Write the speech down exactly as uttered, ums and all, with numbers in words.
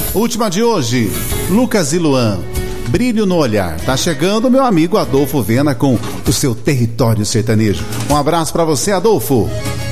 Última de hoje, Lucas e Luan, Brilho no Olhar. Tá chegando meu amigo Adolfo Vena com o seu Território Sertanejo. Um abraço pra você, Adolfo.